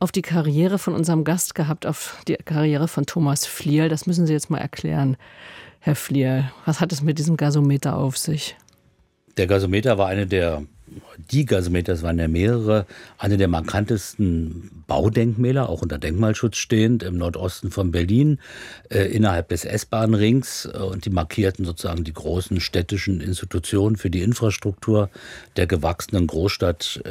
auf die Karriere von unserem Gast gehabt, auf die Karriere von Thomas Flierl. Das müssen Sie jetzt mal erklären, Herr Flierl. Was hat es mit diesem Gasometer auf sich? Der Gasometer war die Gasometer, es waren ja mehrere, eine der markantesten Baudenkmäler, auch unter Denkmalschutz stehend, im Nordosten von Berlin, innerhalb des S-Bahn-Rings. Und die markierten sozusagen die großen städtischen Institutionen für die Infrastruktur der gewachsenen Großstadt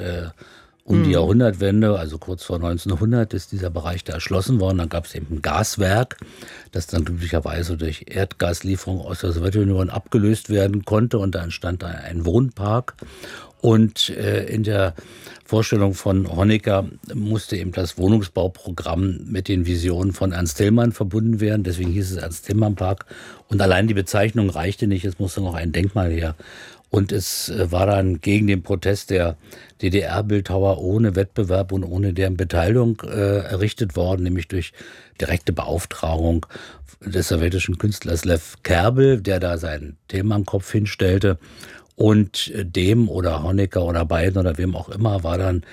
um die Jahrhundertwende, also kurz vor 1900, ist dieser Bereich da erschlossen worden. Dann gab es eben ein Gaswerk, das dann glücklicherweise durch Erdgaslieferung aus der Sowjetunion abgelöst werden konnte. Und da entstand ein Wohnpark. Und in der Vorstellung von Honecker musste eben das Wohnungsbauprogramm mit den Visionen von Ernst Thälmann verbunden werden. Deswegen hieß es Ernst-Thälmann-Park. Und allein die Bezeichnung reichte nicht, es musste noch ein Denkmal her. Und es war dann gegen den Protest der DDR-Bildhauer ohne Wettbewerb und ohne deren Beteiligung errichtet worden, nämlich durch direkte Beauftragung des sowjetischen Künstlers Lew Kerbel, der da seinen Thälmann-Kopf hinstellte. Und dem oder Honecker oder beiden oder wem auch immer waren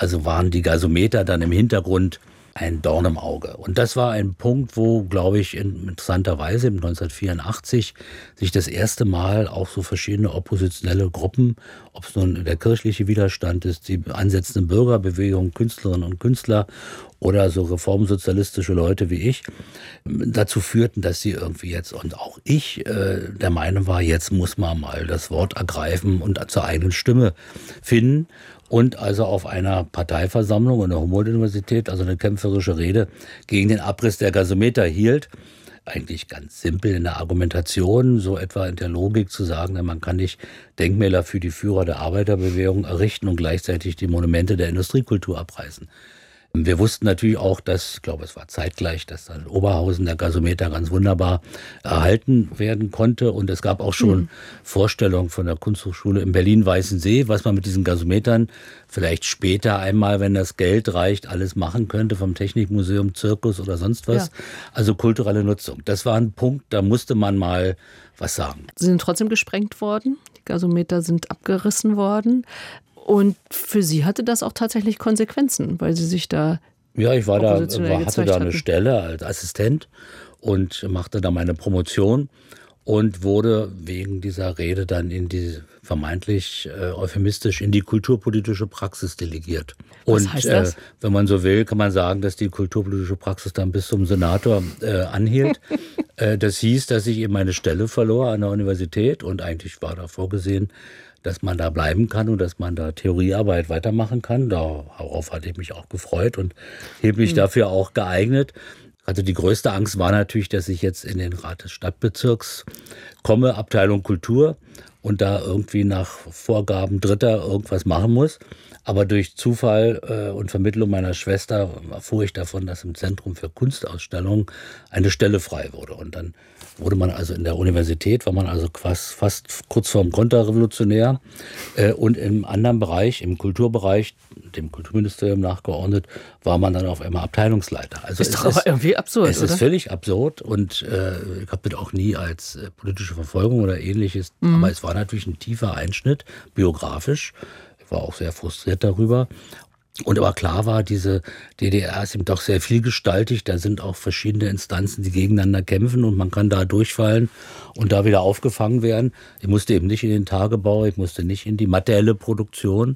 die Gasometer dann im Hintergrund ein Dorn im Auge. Und das war ein Punkt, wo, glaube ich, interessanterweise im 1984 sich das erste Mal auch so verschiedene oppositionelle Gruppen, ob es nun der kirchliche Widerstand ist, die ansetzende Bürgerbewegung, Künstlerinnen und Künstler oder so reformsozialistische Leute wie ich, dazu führten, dass sie irgendwie jetzt, und auch ich der Meinung war, jetzt muss man mal das Wort ergreifen und zur eigenen Stimme finden. Und also auf einer Parteiversammlung an der Humboldt-Universität, also eine kämpferische Rede gegen den Abriss der Gasometer hielt. Eigentlich ganz simpel in der Argumentation, so etwa in der Logik zu sagen, man kann nicht Denkmäler für die Führer der Arbeiterbewegung errichten und gleichzeitig die Monumente der Industriekultur abreißen. Wir wussten natürlich auch, dass, ich glaube, es war zeitgleich, dass dann in Oberhausen der Gasometer ganz wunderbar erhalten werden konnte. Und es gab auch schon Vorstellungen von der Kunsthochschule in Berlin-Weißensee, was man mit diesen Gasometern vielleicht später einmal, wenn das Geld reicht, alles machen könnte, vom Technikmuseum, Zirkus oder sonst was. Ja. Also kulturelle Nutzung. Das war ein Punkt, da musste man mal was sagen. Sie sind trotzdem gesprengt worden. Die Gasometer sind abgerissen worden. Und für Sie hatte das auch tatsächlich Konsequenzen, weil Sie sich da ja, ich hatte da eine Stelle als Assistent und machte da meine Promotion und wurde wegen dieser Rede dann in die vermeintlich euphemistisch in die kulturpolitische Praxis delegiert. Was heißt das? Wenn man so will, kann man sagen, dass die kulturpolitische Praxis dann bis zum Senator anhielt. Das hieß, dass ich eben meine Stelle verlor an der Universität und eigentlich war da vorgesehen, dass man da bleiben kann und dass man da Theoriearbeit weitermachen kann. Darauf hatte ich mich auch gefreut und hielt mich dafür auch geeignet. Also die größte Angst war natürlich, dass ich jetzt in den Rat des Stadtbezirks komme, Abteilung Kultur, und da irgendwie nach Vorgaben Dritter irgendwas machen muss. Aber durch Zufall und Vermittlung meiner Schwester erfuhr ich davon, dass im Zentrum für Kunstausstellungen eine Stelle frei wurde. Und dann wurde man also in der Universität, war man also fast kurz vorm Konterrevolutionär. Und im anderen Bereich, im Kulturbereich, dem Kulturministerium nachgeordnet, war man dann auf einmal Abteilungsleiter. Also ist doch aber irgendwie absurd, oder? Es ist völlig absurd und ich habe das auch nie als politische Verfolgung oder ähnliches, aber es war natürlich ein tiefer Einschnitt, biografisch. Ich war auch sehr frustriert darüber. Und aber klar war, diese DDR ist eben doch sehr vielgestaltig. Da sind auch verschiedene Instanzen, die gegeneinander kämpfen und man kann da durchfallen und da wieder aufgefangen werden. Ich musste eben nicht in den Tagebau, ich musste nicht in die materielle Produktion,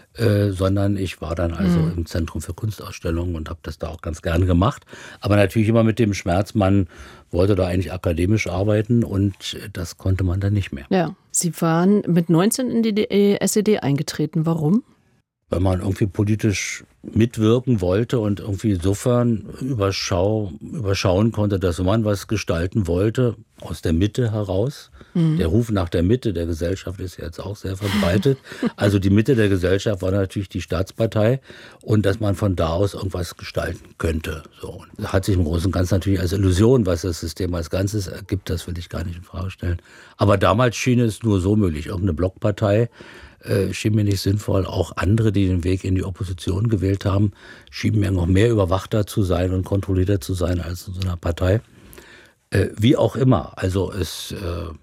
sondern ich war dann also im Zentrum für Kunstausstellungen und habe das da auch ganz gerne gemacht. Aber natürlich immer mit dem Schmerz, man wollte da eigentlich akademisch arbeiten und das konnte man dann nicht mehr. Ja, Sie waren mit 19 in die SED eingetreten. Warum? Weil man irgendwie politisch mitwirken wollte und irgendwie insofern überschauen konnte, dass man was gestalten wollte aus der Mitte heraus. Der Ruf nach der Mitte der Gesellschaft ist jetzt auch sehr verbreitet. Also die Mitte der Gesellschaft war natürlich die Staatspartei und dass man von da aus irgendwas gestalten könnte. So. Das hat sich im Großen und Ganzen natürlich als Illusion, was das System als Ganzes ergibt, das will ich gar nicht in Frage stellen. Aber damals schien es nur so möglich. Irgendeine Blockpartei schien mir nicht sinnvoll. Auch andere, die den Weg in die Opposition gewählt haben, schienen mir noch mehr überwachter zu sein und kontrollierter zu sein als in so einer Partei. Wie auch immer. Also es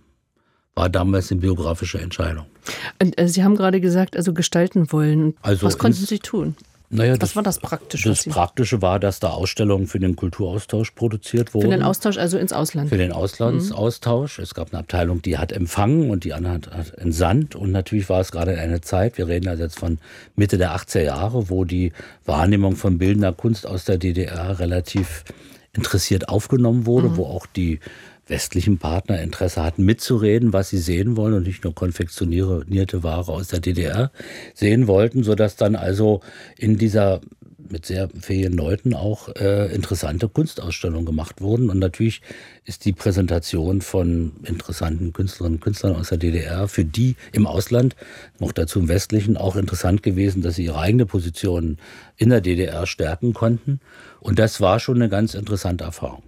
war damals eine biografische Entscheidung. Und Sie haben gerade gesagt, also gestalten wollen. Also was konnten Sie tun? Naja, was war das Praktische? Das Praktische war, dass da Ausstellungen für den Kulturaustausch produziert wurden. Für den Austausch, also ins Ausland? Für den Auslandsaustausch. Es gab eine Abteilung, die hat empfangen und die andere hat entsandt. Und natürlich war es gerade eine Zeit, wir reden also jetzt von Mitte der 80er Jahre, wo die Wahrnehmung von bildender Kunst aus der DDR relativ interessiert aufgenommen wurde, wo auch die westlichen Partner Interesse hatten, mitzureden, was sie sehen wollen und nicht nur konfektionierte Ware aus der DDR sehen wollten, sodass dann also in dieser mit sehr fähigen Leuten auch interessante Kunstausstellungen gemacht wurden. Und natürlich ist die Präsentation von interessanten Künstlerinnen und Künstlern aus der DDR für die im Ausland, noch dazu im Westlichen, auch interessant gewesen, dass sie ihre eigene Position in der DDR stärken konnten. Und das war schon eine ganz interessante Erfahrung.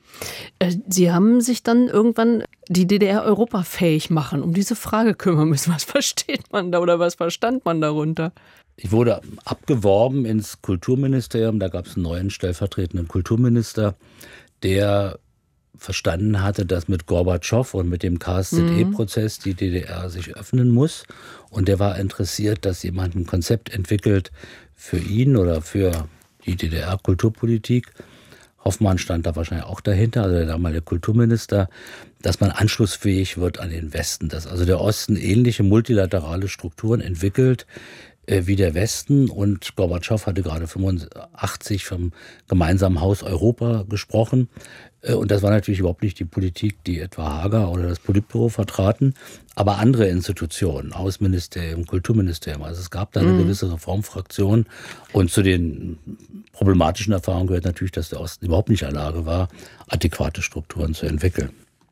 Sie haben sich dann irgendwann die DDR europafähig machen, um diese Frage kümmern müssen. Was versteht man da oder was verstand man darunter? Ich wurde abgeworben ins Kulturministerium. Da gab es einen neuen stellvertretenden Kulturminister, der verstanden hatte, dass mit Gorbatschow und mit dem KSZE-Prozess die DDR sich öffnen muss. Und der war interessiert, dass jemand ein Konzept entwickelt für ihn oder für die DDR-Kulturpolitik. Hoffmann stand da wahrscheinlich auch dahinter, also der damalige Kulturminister, dass man anschlussfähig wird an den Westen, dass also der Osten ähnliche multilaterale Strukturen entwickelt wie der Westen. Und Gorbatschow hatte gerade 1985 vom gemeinsamen Haus Europa gesprochen. Und das war natürlich überhaupt nicht die Politik, die etwa Hager oder das Politbüro vertraten, aber andere Institutionen, Außenministerium, Kulturministerium. Also es gab da eine gewisse Reformfraktion. Und zu den problematischen Erfahrungen gehört natürlich, dass der Osten überhaupt nicht in der Lage war, adäquate Strukturen zu entwickeln.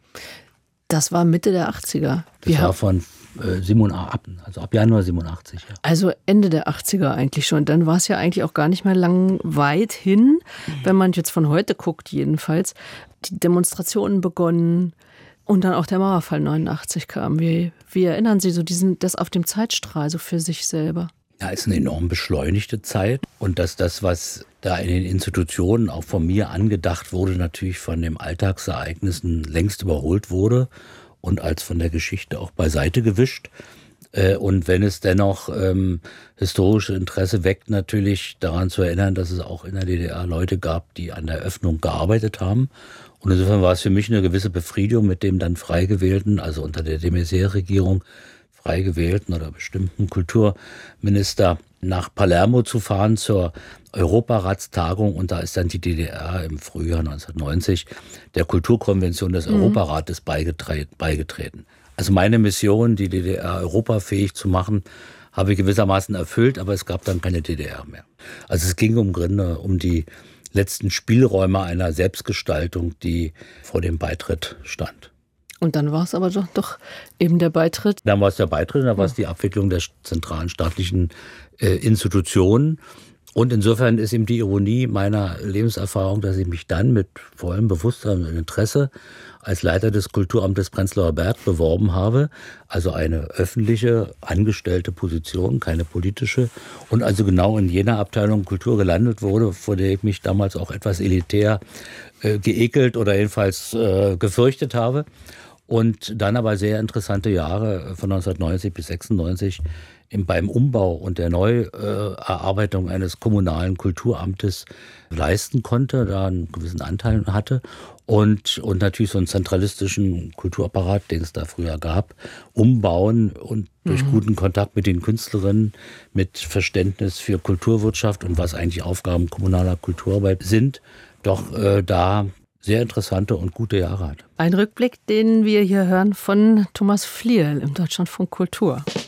Das war Mitte der 80er. Das war von ab Januar 87. Ja. Also Ende der 80er eigentlich schon. Dann war es ja eigentlich auch gar nicht mehr lang weit hin, wenn man jetzt von heute guckt jedenfalls. Die Demonstrationen begonnen und dann auch der Mauerfall 89 kam. Wie erinnern Sie so das auf dem Zeitstrahl so für sich selber? Ja, es ist eine enorm beschleunigte Zeit und dass das, was da in den Institutionen auch von mir angedacht wurde, natürlich von den Alltagsereignissen längst überholt wurde und als von der Geschichte auch beiseite gewischt. Und wenn es dennoch historische Interesse weckt, natürlich daran zu erinnern, dass es auch in der DDR Leute gab, die an der Öffnung gearbeitet haben. Und insofern war es für mich eine gewisse Befriedigung, mit dem dann frei gewählten, also unter der de Maizière-Regierung frei gewählten oder bestimmten Kulturminister nach Palermo zu fahren zur Europaratstagung. Und da ist dann die DDR im Frühjahr 1990 der Kulturkonvention des Europarates beigetreten. Also meine Mission, die DDR europafähig zu machen, habe ich gewissermaßen erfüllt, aber es gab dann keine DDR mehr. Also es ging im Grunde um die letzten Spielräume einer Selbstgestaltung, die vor dem Beitritt stand. Und dann war es aber doch eben der Beitritt. Dann war es der Beitritt, dann war es die Abwicklung der zentralen staatlichen Institutionen. Und insofern ist eben die Ironie meiner Lebenserfahrung, dass ich mich dann mit vollem Bewusstsein und Interesse als Leiter des Kulturamtes Prenzlauer Berg beworben habe. Also eine öffentliche, angestellte Position, keine politische. Und also genau in jener Abteilung Kultur gelandet wurde, vor der ich mich damals auch etwas elitär geekelt oder jedenfalls gefürchtet habe. Und dann aber sehr interessante Jahre von 1990 bis 96 beim Umbau und der Neuerarbeitung eines kommunalen Kulturamtes leisten konnte, da einen gewissen Anteil hatte und natürlich so einen zentralistischen Kulturapparat, den es da früher gab, umbauen und durch guten Kontakt mit den Künstlerinnen, mit Verständnis für Kulturwirtschaft und was eigentlich Aufgaben kommunaler Kulturarbeit sind, doch da sehr interessante und gute Jahre hat. Ein Rückblick, den wir hier hören von Thomas Flierl im Deutschlandfunk Kultur.